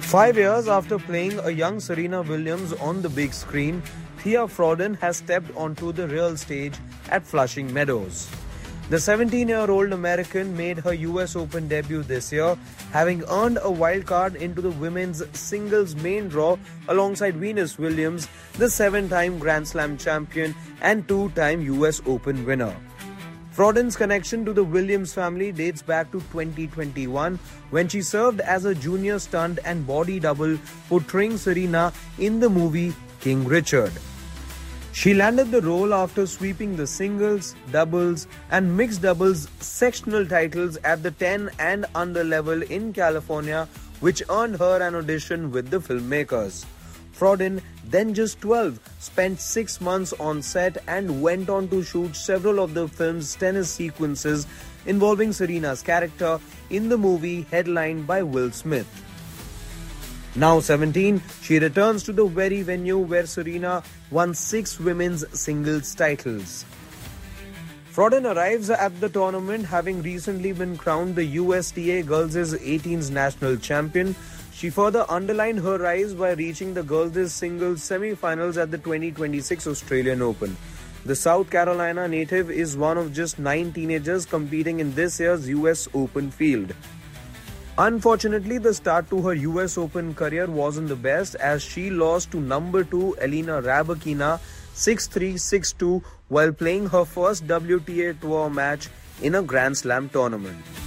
5 years after playing a young Serena Williams on the big screen, Thea Fraudin has stepped onto the real stage at Flushing Meadows. The 17-year-old American made her US Open debut this year, having earned a wild card into the women's singles main draw alongside Venus Williams, the 7-time Grand Slam champion and 2-time US Open winner. Fraudin's connection to the Williams family dates back to 2021 when she served as a junior stunt and body double portraying Serena in the movie King Richard. She landed the role after sweeping the singles, doubles and mixed doubles sectional titles at the 10 and under level in California, which earned her an audition with the filmmakers. Fraudin, then just 12, spent 6 months on set and went on to shoot several of the film's tennis sequences involving Serena's character in the movie headlined by Will Smith. Now 17, she returns to the very venue where Serena won 6 women's singles titles. Fraudin arrives at the tournament having recently been crowned the USTA Girls' 18s national champion. She further underlined her rise by reaching the girls' singles semi-finals at the 2026 Australian Open. The South Carolina native is one of just 9 teenagers competing in this year's US Open field. Unfortunately, the start to her US Open career wasn't the best as she lost to number 2 Elena Rybakina 6-3, 6-2 while playing her first WTA Tour match in a Grand Slam tournament.